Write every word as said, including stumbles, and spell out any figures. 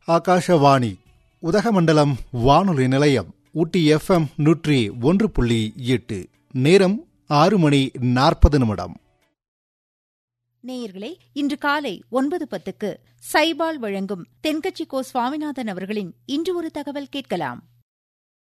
ஆகாஷவாணி உதகமண்டலம் வானொலி நிலையம் ஊட்டி எஃப்எம் நூற்றி ஒன்று புள்ளி எட்டு. நேரம் ஆறு மணி நாற்பது நிமிடம். நேயர்களே, இன்று காலை ஒன்பது பத்துக்கு சைபால் வழங்கும் தென்கட்சி கோ சுவாமிநாதன் அவர்களின் இன்று ஒரு தகவல் கேட்கலாம்.